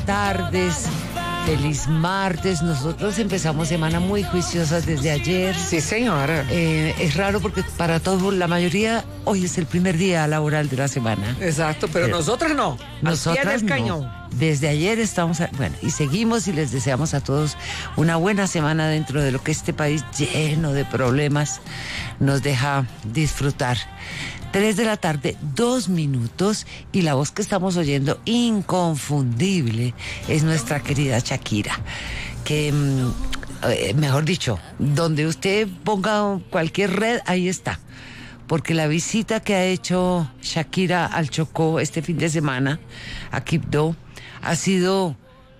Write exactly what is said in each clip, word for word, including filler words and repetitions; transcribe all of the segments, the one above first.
tardes. Feliz martes. Nosotros empezamos semana muy juiciosas desde ayer. Sí, señora. Eh, es raro porque para todos, la mayoría, hoy es el primer día laboral de la semana. Exacto, pero, pero nosotros no. Nosotras al pie del cañón. No. Desde ayer estamos, a, bueno, y seguimos y les deseamos a todos una buena semana dentro de lo que este país lleno de problemas nos deja disfrutar. Tres de la tarde, dos minutos, y la voz que estamos oyendo, inconfundible, es nuestra querida Shakira, que, eh, mejor dicho, donde usted ponga cualquier red, ahí está. Porque la visita que ha hecho Shakira al Chocó este fin de semana, a Quibdó, ha sido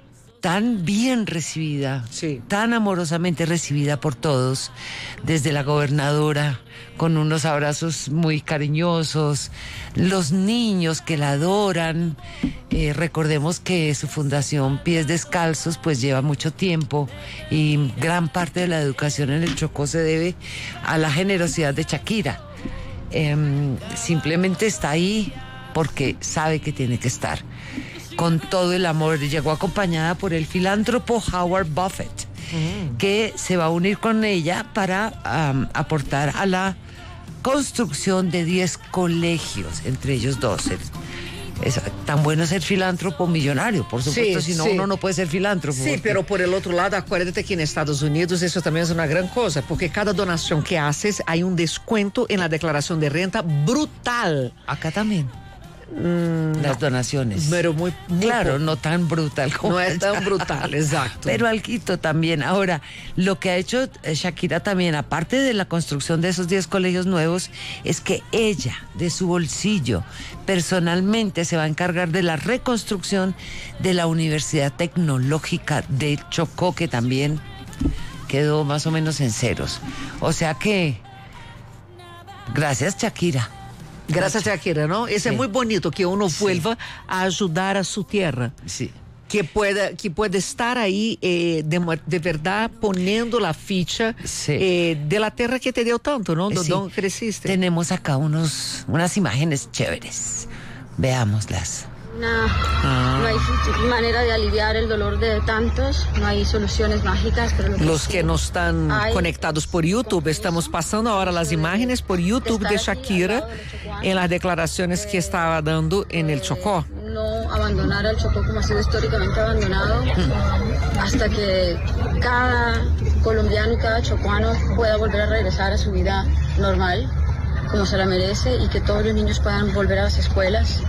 tan bien recibida, sí. tan amorosamente recibida por todos, desde la gobernadora, con unos abrazos muy cariñosos, los niños que la adoran. Eh, recordemos que su fundación Pies Descalzos pues lleva mucho tiempo y gran parte de la educación en el Chocó se debe a la generosidad de Shakira. Eh, simplemente está ahí porque sabe que tiene que estar, con todo el amor. Llegó acompañada por el filántropo Howard Buffett, mm. que se va a unir con ella para um, aportar a la construcción de diez colegios, entre ellos dos. Es tan bueno ser filántropo millonario, por supuesto, sí, si no sí. uno no puede ser filántropo. Sí, porque... pero por el otro lado, acuérdate que en Estados Unidos eso también es una gran cosa, porque cada donación que haces hay un descuento en la declaración de renta brutal. Acá también. Mm, las no, donaciones. Pero muy, muy claro, poco. no tan brutal como no es tan brutal, exacto. Pero alquito también. Ahora, lo que ha hecho Shakira también, aparte de la construcción de esos diez colegios nuevos, es que ella, de su bolsillo, personalmente se va a encargar de la reconstrucción de la Universidad Tecnológica de Chocó, que también quedó más o menos en ceros. O sea que, gracias, Shakira. Gracias, Shakira, ¿no? Eso sí. Es muy bonito que uno vuelva sí. a ayudar a su tierra. Sí. Que pueda, que pueda estar ahí eh, de, de verdad poniendo la ficha sí. eh, de la tierra que te dio tanto, ¿no? Sí. Donde creciste. Tenemos acá unos, unas imágenes chéveres. Veámoslas. No, ah. no hay manera de aliviar el dolor de tantos, no hay soluciones mágicas. Pero lo que Los sí que no están hay, conectados por YouTube, estamos pasando ahora las imágenes por YouTube de Shakira en las declaraciones que estaba dando en el Chocó. No abandonar el Chocó como ha sido históricamente abandonado, mm. hasta que cada colombiano y cada chocuano pueda volver a regresar a su vida normal, como se la merece, y que todos los niños puedan volver a las escuelas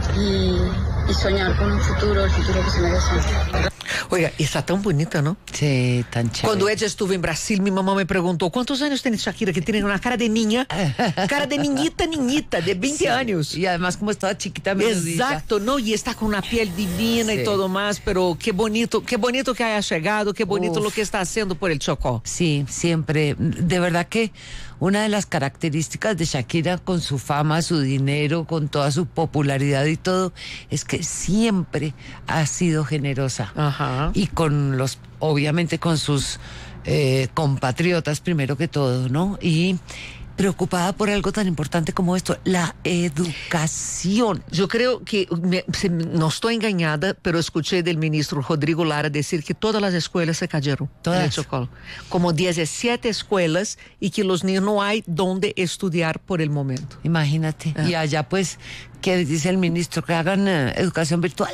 y, y soñar con un futuro, el futuro que se merecen. Oiga, está tan bonita, ¿no? Sí, tan chévere. Cuando ella estuvo en Brasil, mi mamá me preguntó, ¿cuántos años tiene Shakira? Que tiene una cara de niña, cara de niñita, niñita, de veinte sí. años. Y además como estaba chiquita, exacto, ¿no? Y está con una piel divina sí. y todo más, pero qué bonito, qué bonito que haya llegado, qué bonito Uf. lo que está haciendo por el Chocó. Sí, siempre. De verdad que una de las características de Shakira, con su fama, su dinero, con toda su popularidad y todo, es que siempre ha sido generosa. Ajá. Y con los, obviamente con sus eh, compatriotas primero que todo, ¿no? Y preocupada por algo tan importante como esto, la educación. Yo creo que, me, no estoy engañada, pero escuché del ministro Rodrigo Lara decir que todas las escuelas se cayeron. Todas. En el Chocó. Como diecisiete escuelas y que los niños no hay donde estudiar por el momento. Imagínate. Ah. Y allá pues, ¿qué dice el ministro? Que hagan uh, educación virtual.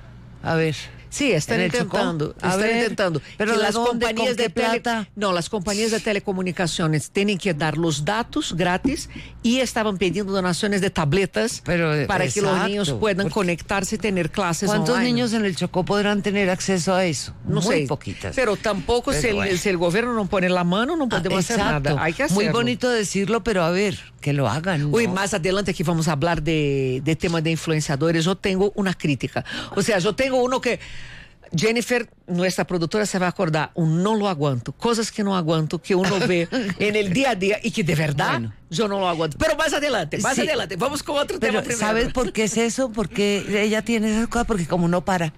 A ver. Sí, están intentando, a están ver, intentando. Pero que las dónde, compañías de tele, plata. No, las compañías de telecomunicaciones tienen que dar los datos gratis y estaban pidiendo donaciones de tabletas pero, para exacto, que los niños puedan conectarse y tener clases ¿Cuántos online? niños en el Chocó podrán tener acceso a eso? No Muy sé, poquitas. Pero tampoco pero si, el, bueno. si el gobierno no pone la mano no podemos ah, hacer nada. Hay que hacerlo. Muy bonito decirlo, pero a ver, que lo hagan. Uy, ¿no? más adelante aquí vamos a hablar de, de tema de influenciadores. Yo tengo una crítica. O sea, yo tengo uno que Jennifer, nuestra productora, se va a acordar, un no lo aguanto, cosas que no aguanto, que uno ve en el día a día y que de verdad bueno. yo no lo aguanto. Pero más adelante, más sí. adelante, vamos con otro Pero, tema primero. ¿sabes por qué es eso? Porque ella tiene esas cosas, porque como no para,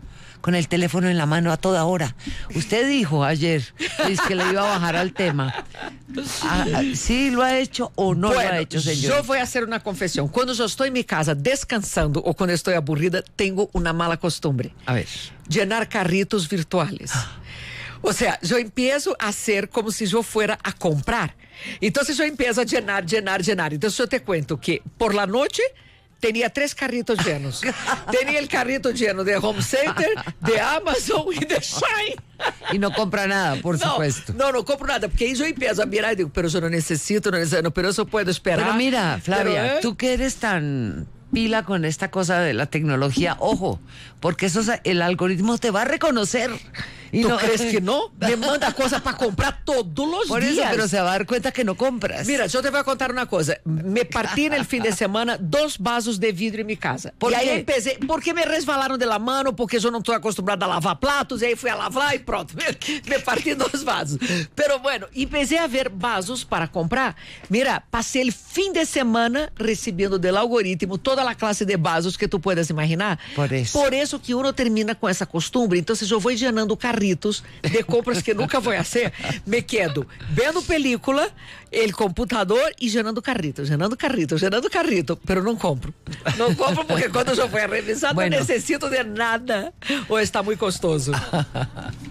con el teléfono en la mano a toda hora. Usted dijo ayer es que le iba a bajar al tema. Ah, ¿Sí lo ha hecho o no bueno, lo ha hecho, señor? Yo voy a hacer una confesión. Cuando yo estoy en mi casa descansando o cuando estoy aburrida, tengo una mala costumbre. A ver. Llenar carritos virtuales. O sea, yo empiezo a hacer como si yo fuera a comprar. Entonces yo empiezo a llenar, llenar, llenar. Entonces yo te cuento que por la noche tenía tres carritos llenos. Tenía el carrito lleno de Home Center, de Amazon y de Shine. Y no compra nada, por no, supuesto. No, no compro nada, porque ahí yo empiezo a mirar y digo, pero yo no necesito, no necesito, pero eso puedo esperar. Pero mira, Flavia, pero, ¿eh? tú que eres tan pila con esta cosa de la tecnología, ojo, porque eso, el algoritmo te va a reconocer. Y ¿Tú no, crees que no? Me manda cosas para comprar todos los por días. Eso, pero se va a dar cuenta que no compras. Mira, yo te voy a contar una cosa. Me partí en el fin de semana dos vasos de vidrio en mi casa. ¿Por y qué? ahí empecé, porque me resvalaron de la mano, porque yo no estoy acostumbrada a lavar platos, y ahí fui a lavar y pronto. Me, me partí dos vasos. Pero bueno, empecé a ver vasos para comprar. Mira, pasé el fin de semana recibiendo del algoritmo toda la clase de vasos que tú puedes imaginar. Por eso. Por eso que uno termina con esa costumbre. Entonces yo voy llenando carritos de compras que nunca voy a hacer. Me quedo vendo película, el computador y llenando carrito, llenando carrito, llenando carrito, pero não compro. Não compro porque quando eu for a revisar, bueno, não necessito de nada ou está muito custoso.